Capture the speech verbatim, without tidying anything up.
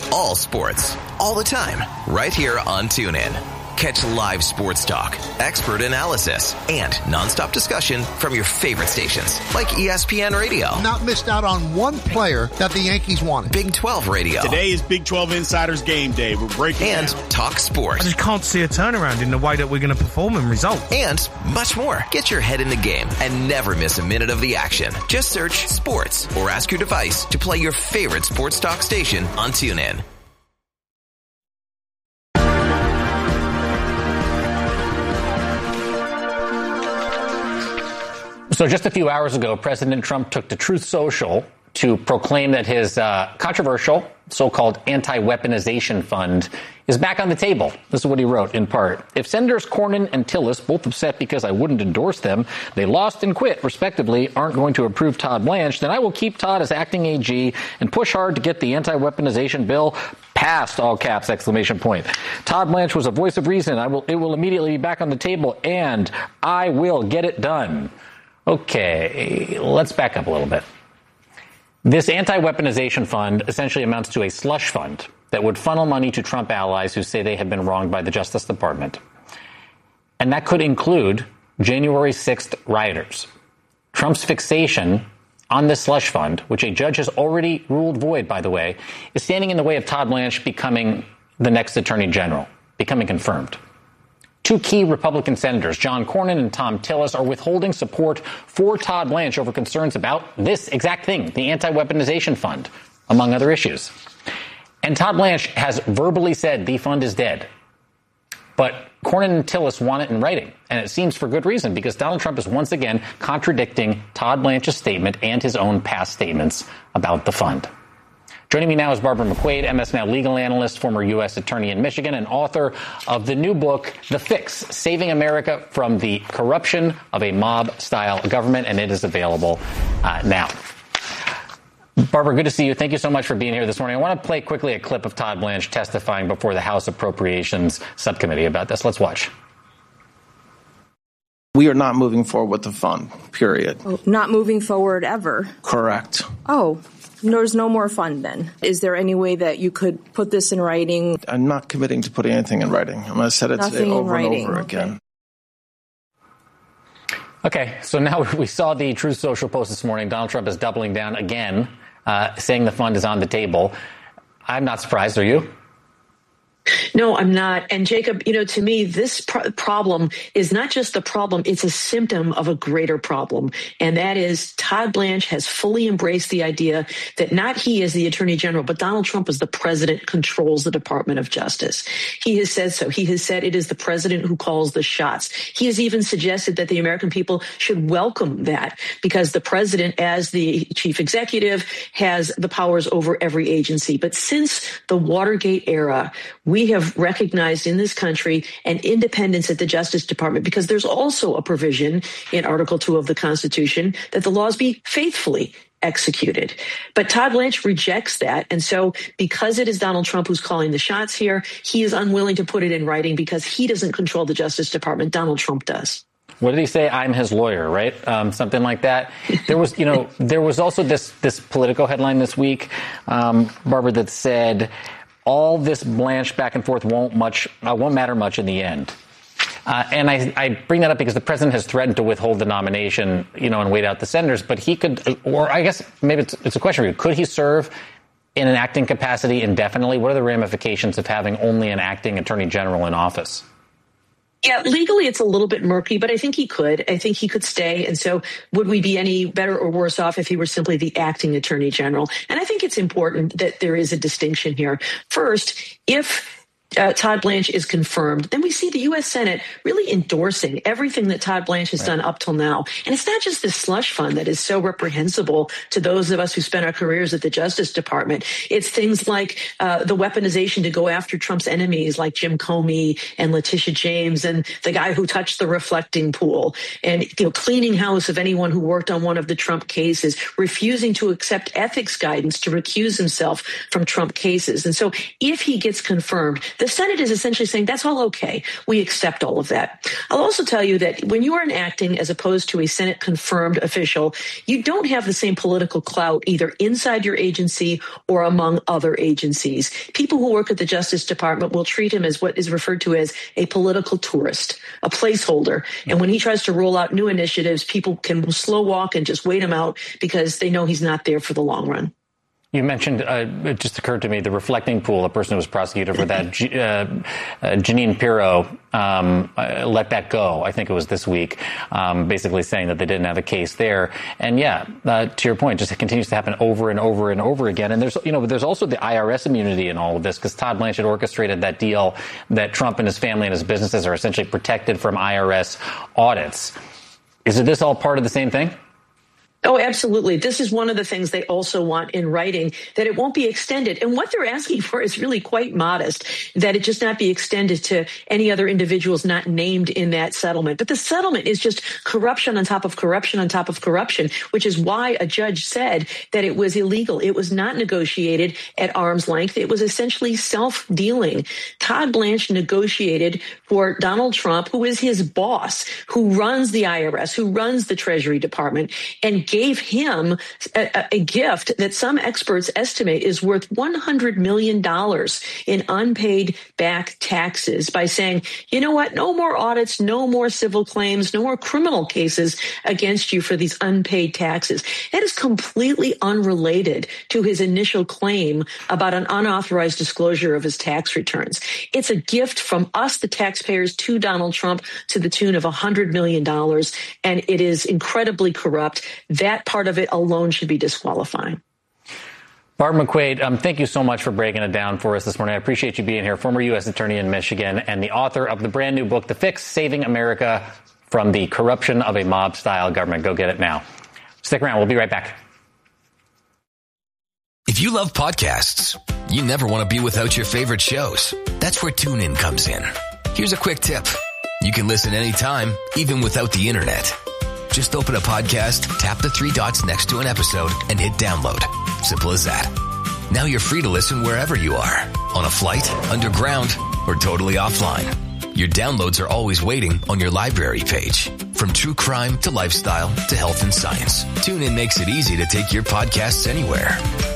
all sports, all the time, right here on TuneIn. Catch live sports talk, expert analysis, and nonstop discussion from your favorite stations like E S P N Radio. Not missed out on one player that the Yankees wanted. Big twelve Radio. Today is Big twelve Insiders Game Day. We're breaking And down. Talk Sports. I just can't see a turnaround in the way that we're going to perform and result. And much more. Get your head in the game and never miss a minute of the action. Just search sports or ask your device to play your favorite sports talk station on TuneIn. So just a few hours ago, President Trump took to Truth Social to proclaim that his uh, controversial so-called anti-weaponization fund is back on the table. This is what he wrote in part. If Senators Cornyn and Tillis, both upset because I wouldn't endorse them, they lost and quit, respectively, aren't going to approve Todd Blanche, then I will keep Todd as acting A G and push hard to get the anti-weaponization bill passed, all caps, exclamation point. Todd Blanche was a voice of reason. I will, it will immediately be back on the table, and I will get it done. Okay, let's back up a little bit. This anti-weaponization fund essentially amounts to a slush fund that would funnel money to Trump allies who say they have been wronged by the Justice Department. And that could include January sixth rioters. Trump's fixation on this slush fund, which a judge has already ruled void, by the way, is standing in the way of Todd Blanche becoming the next attorney general, becoming confirmed. Two key Republican senators, John Cornyn and Thom Tillis, are withholding support for Todd Blanche over concerns about this exact thing, the anti-weaponization fund, among other issues. And Todd Blanche has verbally said the fund is dead. But Cornyn and Tillis want it in writing, and it seems for good reason, because Donald Trump is once again contradicting Todd Blanche's statement and his own past statements about the fund. Joining me now is Barbara McQuade, M S Now legal analyst, former U S attorney in Michigan, and author of the new book, The Fix, Saving America from the Corruption of a Mob-Style Government, and it is available uh, now. Barbara, good to see you. Thank you so much for being here this morning. I want to play quickly a clip of Todd Blanche testifying before the House Appropriations Subcommittee about this. Let's watch. We are not moving forward with the fund, period. Oh, not moving forward ever? Correct. Oh. There's no more fund then. Is there any way that you could put this in writing? I'm not committing to putting anything in writing. I'm going to say it today over and over again. Okay, so now we saw the Truth Social post this morning. Donald Trump is doubling down again, uh, saying the fund is on the table. I'm not surprised. Are you? No, I'm not. And Jacob, you know, to me, this pro- problem is not just the problem, it's a symptom of a greater problem. And that is Todd Blanche has fully embraced the idea that not he as the attorney general, but Donald Trump as the president controls the Department of Justice. He has said so. He has said it is the president who calls the shots. He has even suggested that the American people should welcome that because the president, as the chief executive, has the powers over every agency. But since the Watergate era, we We have recognized in this country an independence at the Justice Department because there's also a provision in Article two of the Constitution that the laws be faithfully executed. But Todd Blanche rejects that. And so because it is Donald Trump who's calling the shots here, he is unwilling to put it in writing because he doesn't control the Justice Department. Donald Trump does. What did he say? I'm his lawyer, right? Um, something like that. There was, you know, there was also this this Politico headline this week, um, Barbara, that said, all this Blanche back and forth won't much uh, won't matter much in the end. Uh, and I, I bring that up because the president has threatened to withhold the nomination, you know, and wait out the senators. But he could, or I guess maybe it's, it's a question for you. Could he serve in an acting capacity indefinitely? What are the ramifications of having only an acting attorney general in office? Yeah, legally it's a little bit murky, but I think he could. I think he could stay. And so would we be any better or worse off if he were simply the acting attorney general? And I think it's important that there is a distinction here. First, if Uh, Todd Blanche is confirmed, then we see the U S Senate really endorsing everything that Todd Blanche has right. done up till now. And it's not just this slush fund that is so reprehensible to those of us who spent our careers at the Justice Department. It's things like uh, the weaponization to go after Trump's enemies like Jim Comey and Letitia James and the guy who touched the reflecting pool, and you know, cleaning house of anyone who worked on one of the Trump cases, refusing to accept ethics guidance to recuse himself from Trump cases. And so if he gets confirmed, The Senate is essentially saying that's all okay. We accept all of that. I'll also tell you that when you are enacting as opposed to a Senate confirmed official, you don't have the same political clout either inside your agency or among other agencies. People who work at the Justice Department will treat him as what is referred to as a political tourist, a placeholder. And when he tries to roll out new initiatives, people can slow walk and just wait him out because they know he's not there for the long run. You mentioned, uh, it just occurred to me, the reflecting pool, a person who was prosecuted for that, uh, uh, Jeanine Pirro, um, uh, let that go. I think it was this week, um, basically saying that they didn't have a case there. And yeah, uh, to your point, just it continues to happen over and over and over again. And there's, you know, there's also the I R S immunity in all of this because Todd Blanchett orchestrated that deal that Trump and his family and his businesses are essentially protected from I R S audits. Is this all part of the same thing? Oh, absolutely. This is one of the things they also want in writing, that it won't be extended. And what they're asking for is really quite modest, that it just not be extended to any other individuals not named in that settlement. But the settlement is just corruption on top of corruption on top of corruption, which is why a judge said that it was illegal. It was not negotiated at arm's length. It was essentially self-dealing. Todd Blanchett negotiated for Donald Trump, who is his boss, who runs the I R S, who runs the Treasury Department, and gave him a, a gift that some experts estimate is worth one hundred million dollars in unpaid back taxes by saying, you know what, no more audits, no more civil claims, no more criminal cases against you for these unpaid taxes. That is completely unrelated to his initial claim about an unauthorized disclosure of his tax returns. It's a gift from us, the taxpayers, to Donald Trump to the tune of one hundred million dollars, and it is incredibly corrupt. That part of it alone should be disqualifying. Barb McQuade, um, thank you so much for breaking it down for us this morning. I appreciate you being here. Former U S attorney in Michigan and the author of the brand new book, The Fix, Saving America from the Corruption of a Mob-Style Government. Go get it now. Stick around. We'll be right back. If you love podcasts, you never want to be without your favorite shows. That's where TuneIn comes in. Here's a quick tip. You can listen anytime, even without the internet. Just open a podcast, tap the three dots next to an episode, and hit download. Simple as that. Now you're free to listen wherever you are. On a flight, underground, or totally offline. Your downloads are always waiting on your library page. From true crime to lifestyle to health and science, TuneIn makes it easy to take your podcasts anywhere.